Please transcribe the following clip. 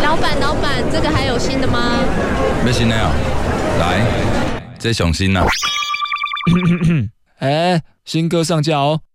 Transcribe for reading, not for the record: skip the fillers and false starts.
老板，这个还有新的吗？ 要新的哦，来，这上新啦。 新歌上架哦，